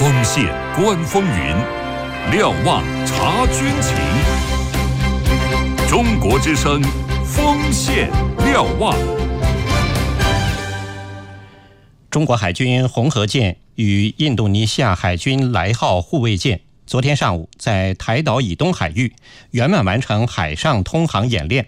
锋线观风云，瞭望察军情。中国之声，锋线瞭望。 中国海军红河舰与印度尼西亚海军来号护卫舰昨天上午在台岛以东海域圆满完成海上通航演练。